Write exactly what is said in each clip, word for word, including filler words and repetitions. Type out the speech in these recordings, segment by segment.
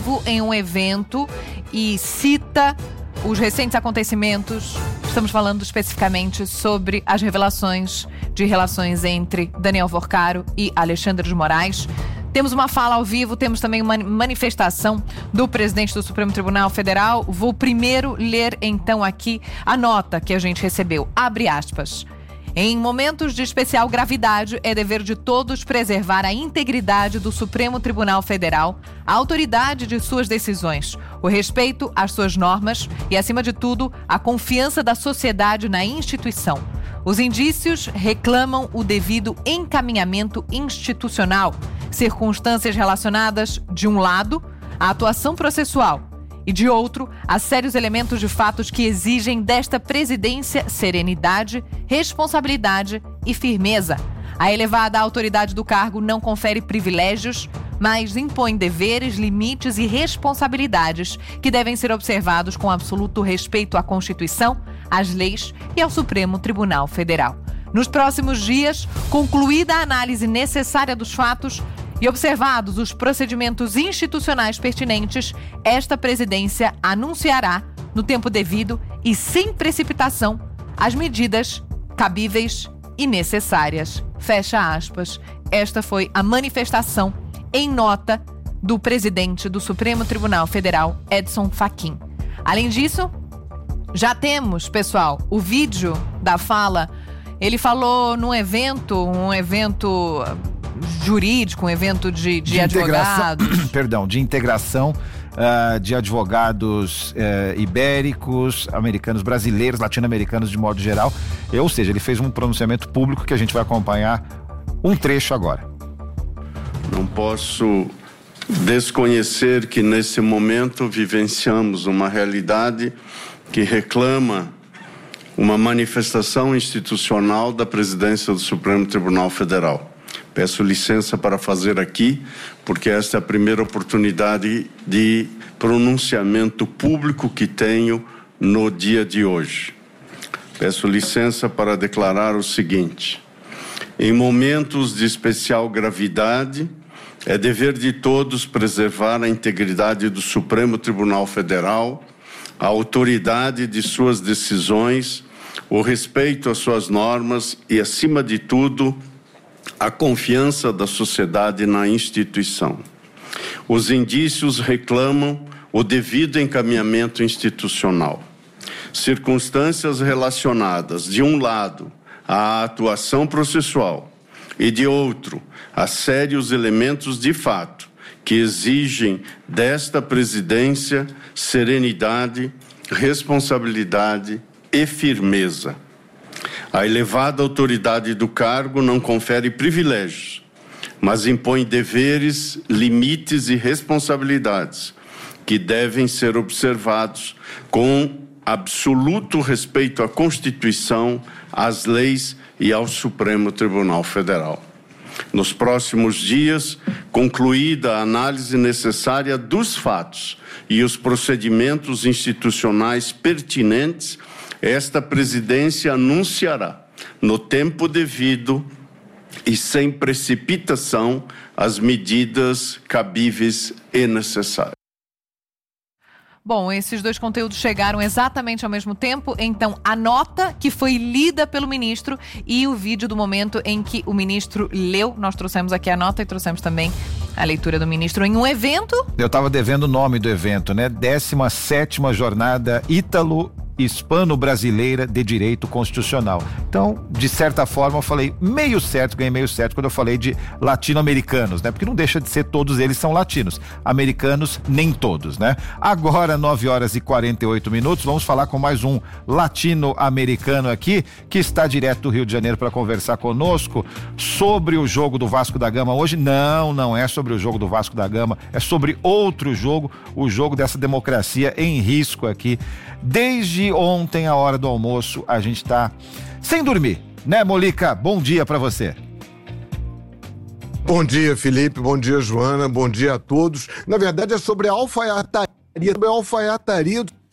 vivo em um evento e cita os recentes acontecimentos. Estamos falando especificamente sobre as revelações de relações entre Daniel Vorcaro e Alexandre de Moraes. Temos uma fala ao vivo, temos também uma manifestação do presidente do Supremo Tribunal Federal. Vou primeiro ler então aqui a nota que a gente recebeu. Abre aspas. Em momentos de especial gravidade, é dever de todos preservar a integridade do Supremo Tribunal Federal, a autoridade de suas decisões, o respeito às suas normas e, acima de tudo, a confiança da sociedade na instituição. Os indícios reclamam o devido encaminhamento institucional, circunstâncias relacionadas, de um lado, à atuação processual e, de outro, a sérios elementos de fatos que exigem desta presidência serenidade, responsabilidade e firmeza. A elevada autoridade do cargo não confere privilégios, mas impõe deveres, limites e responsabilidades que devem ser observados com absoluto respeito à Constituição, às leis e ao Supremo Tribunal Federal. Nos próximos dias, concluída a análise necessária dos fatos e observados os procedimentos institucionais pertinentes, esta presidência anunciará, no tempo devido e sem precipitação, as medidas cabíveis e necessárias. Fecha aspas. Esta foi a manifestação em nota do presidente do Supremo Tribunal Federal, Edson Fachin. Além disso, já temos, pessoal, o vídeo da fala. Ele falou num evento, um evento jurídico, um evento de, de, de advogados. Perdão, de integração uh, de advogados uh, ibéricos, americanos, brasileiros, latino-americanos de modo geral. Ou seja, ele fez um pronunciamento público que a gente vai acompanhar um trecho agora. Não posso desconhecer que nesse momento vivenciamos uma realidade que reclama uma manifestação institucional da presidência do Supremo Tribunal Federal. Peço licença para fazer aqui, porque esta é a primeira oportunidade de pronunciamento público que tenho no dia de hoje. Peço licença para declarar o seguinte: em momentos de especial gravidade, é dever de todos preservar a integridade do Supremo Tribunal Federal, a autoridade de suas decisões, o respeito às suas normas e, acima de tudo, a confiança da sociedade na instituição. Os indícios reclamam o devido encaminhamento institucional. Circunstâncias relacionadas, de um lado, à atuação processual e, de outro, a sérios elementos de fato que exigem desta presidência serenidade, responsabilidade e firmeza. A elevada autoridade do cargo não confere privilégios, mas impõe deveres, limites e responsabilidades que devem ser observados com absoluto respeito à Constituição, às leis e ao Supremo Tribunal Federal. Nos próximos dias, concluída a análise necessária dos fatos e os procedimentos institucionais pertinentes, esta presidência anunciará, no tempo devido e sem precipitação, as medidas cabíveis e necessárias. Bom, esses dois conteúdos chegaram exatamente ao mesmo tempo, então a nota que foi lida pelo ministro e o vídeo do momento em que o ministro leu. Nós trouxemos aqui a nota e trouxemos também a leitura do ministro em um evento. Eu estava devendo o nome do evento, né? décima sétima Jornada Ítalo Hispano-Brasileira de Direito Constitucional. Então, de certa forma, eu falei meio certo, ganhei meio certo quando eu falei de latino-americanos, né? Porque não deixa de ser, todos eles são latinos. Americanos, nem todos, né? Agora, nove horas e quarenta e oito minutos, vamos falar com mais um latino-americano aqui, que está direto do Rio de Janeiro para conversar conosco sobre o jogo do Vasco da Gama hoje. Não, não é sobre o jogo do Vasco da Gama, é sobre outro jogo, o jogo dessa democracia em risco aqui. Desde ontem, a hora do almoço, a gente tá sem dormir, né, Molica? Bom dia pra você. Bom dia, Felipe, bom dia, Joana, bom dia a todos. Na verdade, é sobre a alfaiataria, sobre a alfaiataria do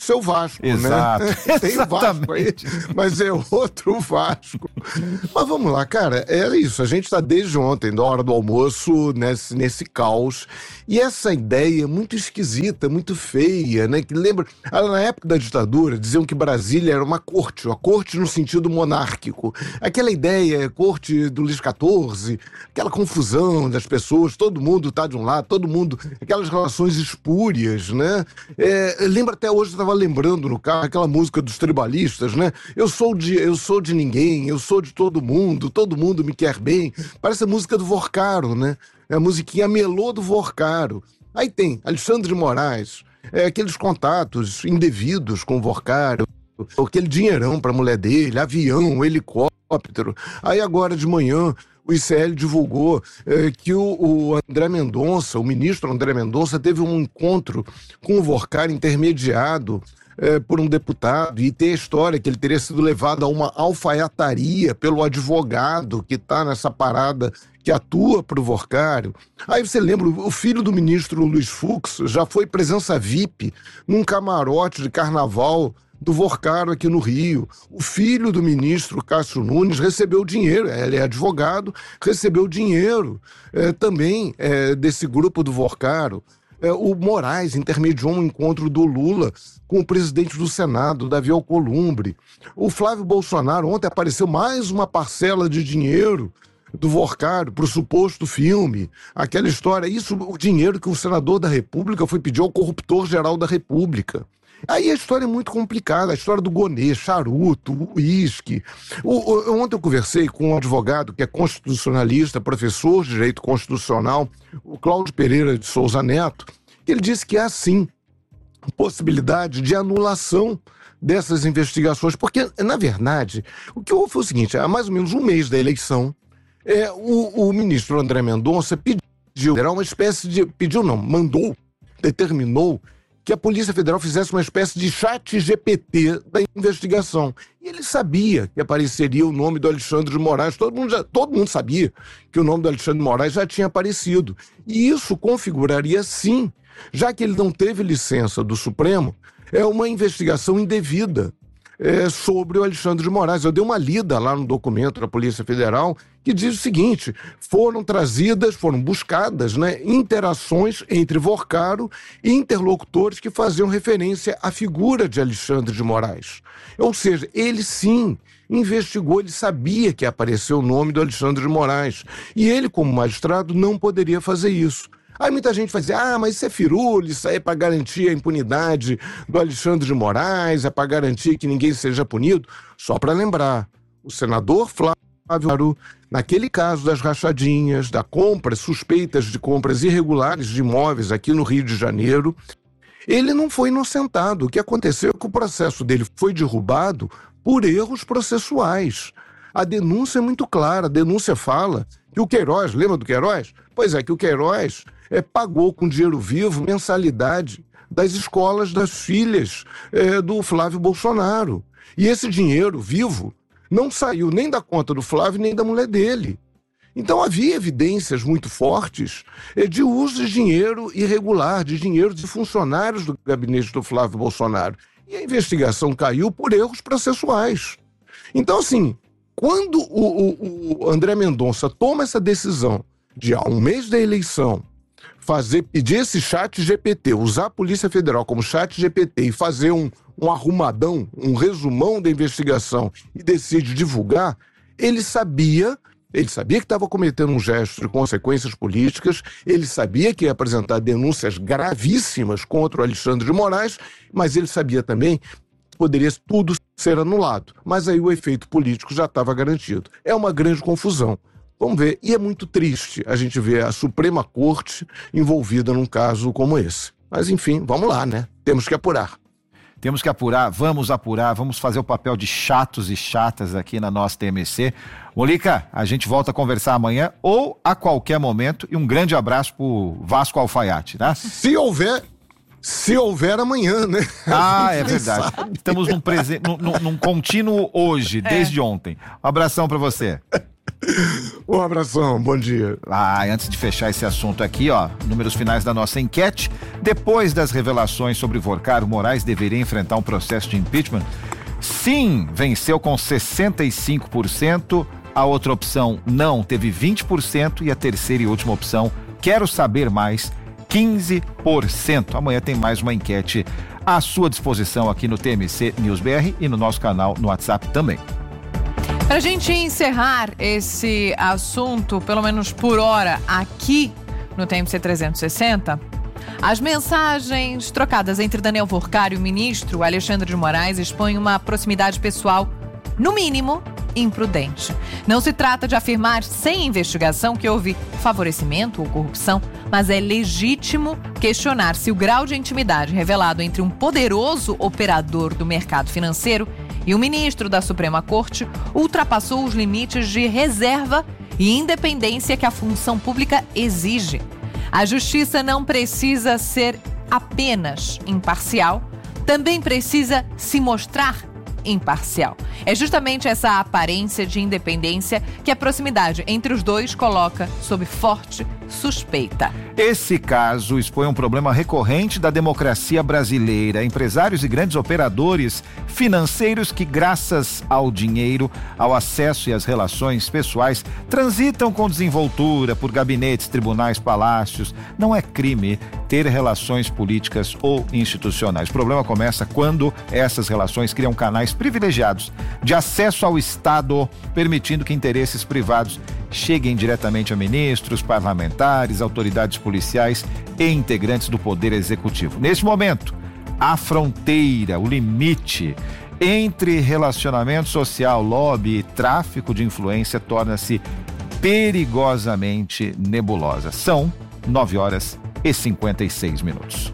seu Vasco, Exato. né? Tem o Vasco aí, mas é outro Vasco. Mas vamos lá, cara, é isso. A gente está desde ontem, na hora do almoço, nesse, nesse caos. E essa ideia muito esquisita, muito feia, né? Que lembra, na época da ditadura, diziam que Brasília era uma corte, uma corte no sentido monárquico. Aquela ideia, corte do Luís quatorze, aquela confusão das pessoas, todo mundo tá de um lado, todo mundo, aquelas relações espúrias, né? É, lembra até hoje, eu estava lembrando no carro, aquela música dos tribalistas, né? Eu sou, de, eu sou de ninguém, eu sou de todo mundo, todo mundo me quer bem. Parece a música do Vorcaro, né? É a musiquinha melô do Vorcaro. Aí tem Alexandre de Moraes, é, aqueles contatos indevidos com o Vorcaro, aquele dinheirão para a mulher dele, avião, helicóptero. Aí agora de manhã o I C L divulgou é, que o, o André Mendonça, o ministro André Mendonça, teve um encontro com o Vorcaro intermediado é, por um deputado, e tem a história que ele teria sido levado a uma alfaiataria pelo advogado que está nessa parada, que atua para o Vorcaro. Aí você lembra, o filho do ministro Luiz Fux já foi presença V I P num camarote de carnaval do Vorcaro aqui no Rio. O filho do ministro Cássio Nunes recebeu dinheiro, ele é advogado, recebeu dinheiro é, também é, desse grupo do Vorcaro. É, o Moraes intermediou um encontro do Lula com o presidente do Senado, Davi Alcolumbre. O Flávio Bolsonaro, ontem apareceu mais uma parcela de dinheiro do Vorcaro para o suposto filme, aquela história, isso, o dinheiro que o senador da República foi pedir ao corruptor-geral da República. Aí a história é muito complicada, a história do gonê, charuto, uísque. Ontem eu conversei com um advogado que é constitucionalista, professor de direito constitucional, o Cláudio Pereira de Souza Neto, que ele disse que há sim possibilidade de anulação dessas investigações, porque, na verdade, o que houve foi o seguinte: há mais ou menos um mês da eleição, é, o, o ministro André Mendonça pediu, era uma espécie de, pediu não, mandou, determinou que a Polícia Federal fizesse uma espécie de chat G P T da investigação. E ele sabia que apareceria o nome do Alexandre de Moraes, todo mundo, já, todo mundo sabia que o nome do Alexandre de Moraes já tinha aparecido. E isso configuraria, sim, já que ele não teve licença do Supremo, é uma investigação indevida é, sobre o Alexandre de Moraes. Eu dei uma lida lá no documento da Polícia Federal que diz o seguinte: foram trazidas, foram buscadas, né, interações entre Vorcaro e interlocutores que faziam referência à figura de Alexandre de Moraes. Ou seja, ele sim investigou, ele sabia que apareceu o nome do Alexandre de Moraes. E ele, como magistrado, não poderia fazer isso. Aí muita gente vai dizer: ah, mas isso é firula, isso aí é para garantir a impunidade do Alexandre de Moraes, é para garantir que ninguém seja punido. Só para lembrar, o senador Flávio, naquele caso das rachadinhas, da compra, suspeitas de compras irregulares de imóveis aqui no Rio de Janeiro, ele não foi inocentado. O que aconteceu é que o processo dele foi derrubado por erros processuais. A denúncia é muito clara, a denúncia fala que o Queiroz, lembra do Queiroz? Pois é, que o Queiroz é, pagou com dinheiro vivo mensalidade das escolas das filhas é, do Flávio Bolsonaro. E esse dinheiro vivo não saiu nem da conta do Flávio nem da mulher dele. Então havia evidências muito fortes é, de uso de dinheiro irregular, de dinheiro de funcionários do gabinete do Flávio Bolsonaro. E a investigação caiu por erros processuais. Então, assim, quando o, o, o André Mendonça toma essa decisão de, há um mês da eleição, fazer, pedir esse chat G P T, usar a Polícia Federal como chat G P T e fazer um, um arrumadão, um resumão da investigação e decide divulgar, ele sabia, ele sabia que estava cometendo um gesto de consequências políticas, ele sabia que ia apresentar denúncias gravíssimas contra o Alexandre de Moraes, mas ele sabia também que poderia tudo ser anulado. Mas aí o efeito político já estava garantido. É uma grande confusão. Vamos ver, e é muito triste a gente ver a Suprema Corte envolvida num caso como esse. Mas enfim, vamos lá, né? Temos que apurar. Temos que apurar, vamos apurar, vamos fazer o papel de chatos e chatas aqui na nossa T M C. Molica, a gente volta a conversar amanhã ou a qualquer momento, e um grande abraço pro Vasco Alfaiate, tá? Se houver... Se houver amanhã, né? Ah, é verdade. Sabe. Estamos num, presen... num, num, num contínuo hoje, desde é. ontem. Um abração pra você. Um abração, bom dia. Ah, antes de fechar esse assunto aqui, ó, números finais da nossa enquete. Depois das revelações sobre Vorcaro, Moraes deveria enfrentar um processo de impeachment? Sim, venceu com sessenta e cinco por cento. A outra opção, não, teve vinte por cento. E a terceira e última opção, quero saber mais, quinze por cento. Amanhã tem mais uma enquete à sua disposição aqui no T M C News B R e no nosso canal no WhatsApp também. Para a gente encerrar esse assunto, pelo menos por hora, aqui no T M C trezentos e sessenta, as mensagens trocadas entre Daniel Vorcaro e o ministro Alexandre de Moraes expõem uma proximidade pessoal, no mínimo, imprudente. Não se trata de afirmar sem investigação que houve favorecimento ou corrupção, mas é legítimo questionar se o grau de intimidade revelado entre um poderoso operador do mercado financeiro e o ministro da Suprema Corte ultrapassou os limites de reserva e independência que a função pública exige. A justiça não precisa ser apenas imparcial, também precisa se mostrar imparcial. É justamente essa aparência de independência que a proximidade entre os dois coloca sob forte suspeita. Esse caso expõe um problema recorrente da democracia brasileira. Empresários e grandes operadores financeiros que, graças ao dinheiro, ao acesso e às relações pessoais, transitam com desenvoltura por gabinetes, tribunais, palácios. Não é crime ter relações políticas ou institucionais. O problema começa quando essas relações criam canais privilegiados de acesso ao Estado, permitindo que interesses privados cheguem diretamente a ministros, parlamentares, autoridades policiais e integrantes do Poder Executivo. Neste momento, a fronteira, o limite entre relacionamento social, lobby e tráfico de influência torna-se perigosamente nebulosa. São nove horas e cinquenta e seis minutos.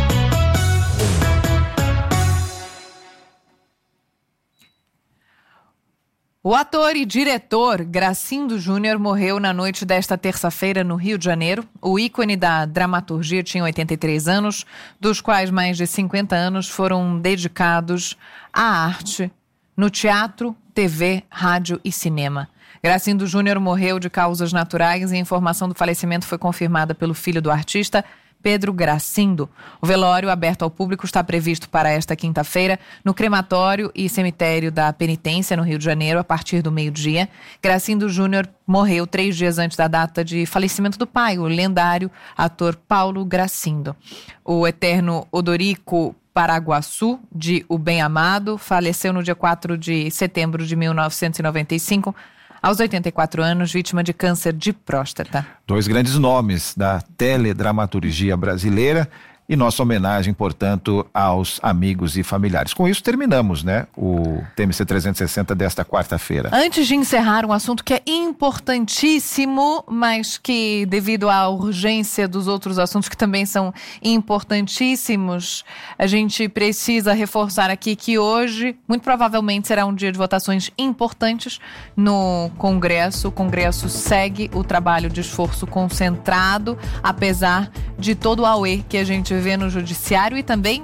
O ator e diretor Gracindo Júnior morreu na noite desta terça-feira no Rio de Janeiro. O ícone da dramaturgia tinha oitenta e três anos, dos quais mais de cinquenta anos foram dedicados à arte, no teatro, T V, rádio e cinema. Gracindo Júnior morreu de causas naturais e a informação do falecimento foi confirmada pelo filho do artista, Pedro Gracindo. O velório aberto ao público está previsto para esta quinta-feira no crematório e cemitério da Penitência, no Rio de Janeiro, a partir do meio-dia. Gracindo Júnior morreu três dias antes da data de falecimento do pai, o lendário ator Paulo Gracindo. O eterno Odorico Paraguaçu, de O Bem Amado, faleceu no dia quatro de setembro de mil novecentos e noventa e cinco, aos oitenta e quatro anos, vítima de câncer de próstata. Dois grandes nomes da teledramaturgia brasileira e nossa homenagem, portanto, aos amigos e familiares. Com isso, terminamos, né, o T M C trezentos e sessenta desta quarta-feira. Antes de encerrar um assunto que é importantíssimo, mas que, devido à urgência dos outros assuntos que também são importantíssimos, a gente precisa reforçar aqui que hoje, muito provavelmente, será um dia de votações importantes no Congresso. O Congresso segue o trabalho de esforço concentrado, apesar de todo o auê que a gente vê no judiciário e também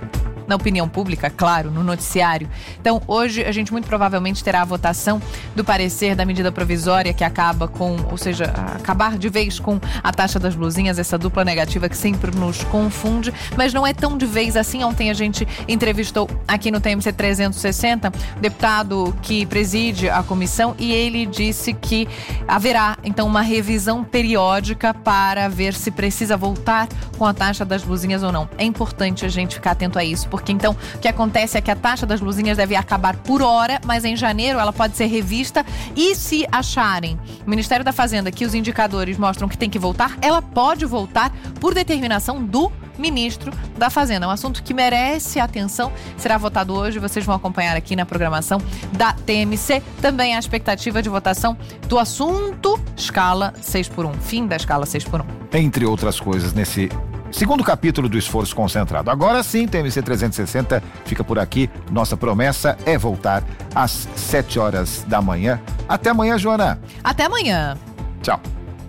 na opinião pública, claro, no noticiário. Então, hoje a gente muito provavelmente terá a votação do parecer da medida provisória que acaba com, ou seja, acabar de vez com a taxa das blusinhas, essa dupla negativa que sempre nos confunde, mas não é tão de vez assim. Ontem a gente entrevistou aqui no T M C trezentos e sessenta o deputado que preside a comissão e ele disse que haverá, então, uma revisão periódica para ver se precisa voltar com a taxa das blusinhas ou não. É importante a gente ficar atento a isso, porque então o que acontece é que a taxa das blusinhas deve acabar por hora, mas em janeiro ela pode ser revista e se acharem o Ministério da Fazenda que os indicadores mostram que tem que voltar, ela pode voltar por determinação do ministro da Fazenda. É um assunto que merece atenção, será votado hoje, vocês vão acompanhar aqui na programação da T M C. Também a expectativa de votação do assunto escala seis por um, fim da escala seis por um. Entre outras coisas, nesse segundo capítulo do esforço concentrado. Agora sim, T M C trezentos e sessenta fica por aqui. Nossa promessa é voltar às sete horas da manhã. Até amanhã, Joana. Até amanhã. Tchau.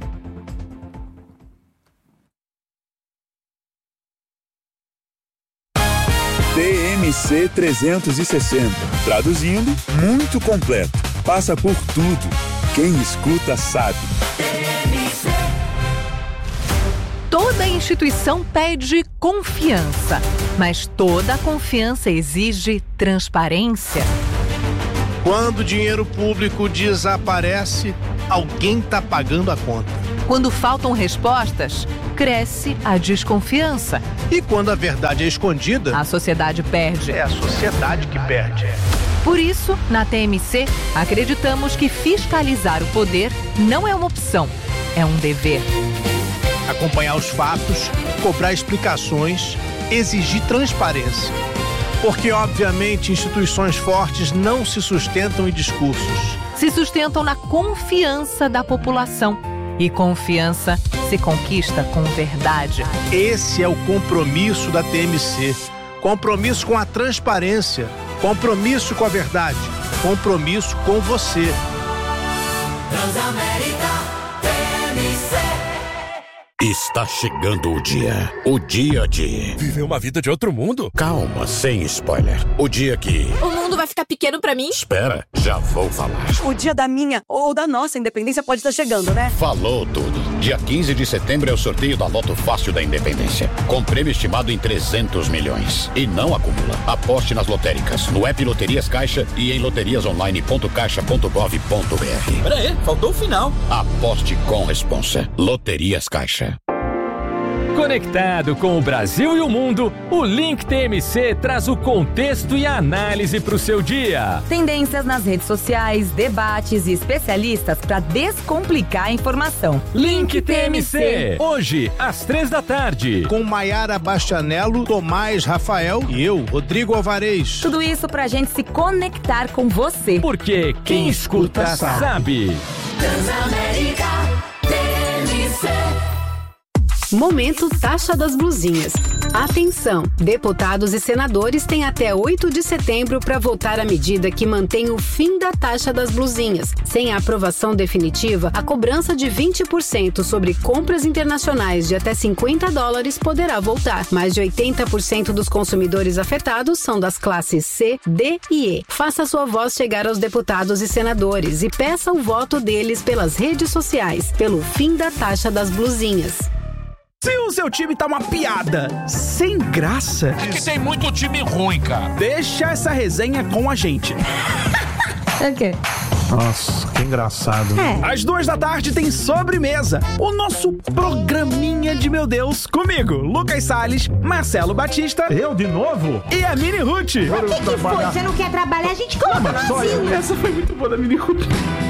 T M C trezentos e sessenta. Traduzindo, muito completo. Passa por tudo. quem escuta sabe. Toda instituição pede confiança, mas toda confiança exige transparência. Quando o dinheiro público desaparece, alguém está pagando a conta. Quando faltam respostas, cresce a desconfiança. E quando a verdade é escondida, A sociedade perde. é a sociedade que perde. Por isso, na T M C, acreditamos que fiscalizar o poder não é uma opção, é um dever. Acompanhar os fatos, cobrar explicações, exigir transparência. Porque, obviamente, instituições fortes não se sustentam em discursos. Se sustentam na confiança da população. E confiança se conquista com verdade. Esse é o compromisso da T M C. Compromisso com a transparência. Compromisso com a verdade. Compromisso com você. Transamérica T M C. Está chegando o dia. O dia de... Viver uma vida de outro mundo? Calma, sem spoiler. O dia que... O mundo vai ficar pequeno pra mim? Espera, já vou falar. O dia da minha ou da nossa independência pode estar chegando, né? Falou tudo. Dia quinze de setembro é o sorteio da Loto Fácil da Independência. Com prêmio estimado em trezentos milhões. E não acumula. Aposte nas lotéricas, no app Loterias Caixa e em loterias online ponto caixa ponto gov ponto br. Pera aí, faltou o final. Aposte com responsa. Loterias Caixa. Conectado com o Brasil e o mundo, o Link T M C traz o contexto e a análise para o seu dia. Tendências nas redes sociais, debates e especialistas para descomplicar a informação. Link T M C, hoje, às três da tarde. Com Maiara Bastianello, Tomás Rafael e eu, Rodrigo Alvarez. Tudo isso pra gente se conectar com você. Porque quem, quem escuta, escuta sabe. sabe. Transamérica T M C. Momento Taxa das Blusinhas. Atenção! Deputados e senadores têm até oito de setembro para votar a medida que mantém o fim da taxa das blusinhas. Sem a aprovação definitiva, a cobrança de vinte por cento sobre compras internacionais de até cinquenta dólares poderá voltar. Mais de oitenta por cento dos consumidores afetados são das classes C, D e E. Faça sua voz chegar aos deputados e senadores e peça o voto deles pelas redes sociais, pelo fim da taxa das blusinhas. Se o seu time tá uma piada sem graça... É que tem muito time ruim, cara. Deixa essa resenha com a gente. É o quê? Nossa, que engraçado. É. Às duas da tarde tem Sobremesa, o nosso programinha de meu Deus, comigo, Lucas Salles, Marcelo Batista. Eu de novo? E a Mini Ruth. O que que foi? Você não quer trabalhar? A gente coloca no asilo. Essa foi muito boa da Mini Ruth.